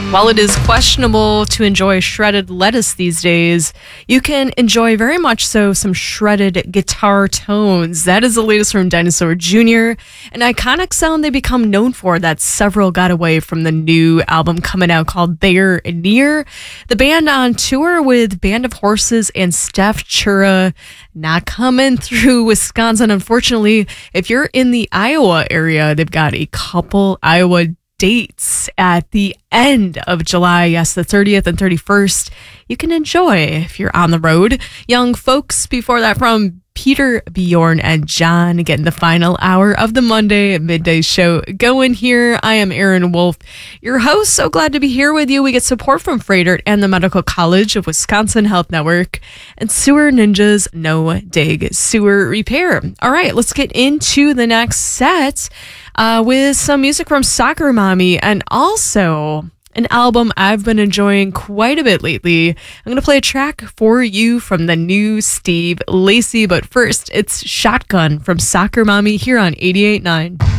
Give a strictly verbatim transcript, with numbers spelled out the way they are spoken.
While it is questionable to enjoy shredded lettuce these days, you can enjoy very much so some shredded guitar tones. That is the latest from Dinosaur Junior, an iconic sound they become known for that several got away from the new album coming out called They're Near. The band on tour with Band of Horses and Steph Chura, not coming through Wisconsin, unfortunately. If you're in the Iowa area, they've got a couple Iowa dates at the end of July. Yes, the thirtieth and thirty-first. You can enjoy if you're on the road. Young Folks before that from Peter, Bjorn, and John getting the final hour of the Monday midday show going here. I am Aaron Wolf, your host. So glad to be here with you. We get support from Freighter and the Medical College of Wisconsin Health Network and Sewer Ninjas No Dig Sewer Repair. All right, let's get into the next set uh, with some music from Soccer Mommy and also an album I've been enjoying quite a bit lately. I'm going to play a track for you from the new Steve Lacy, but first, it's Shotgun from Soccer Mommy here on eighty-eight point nine.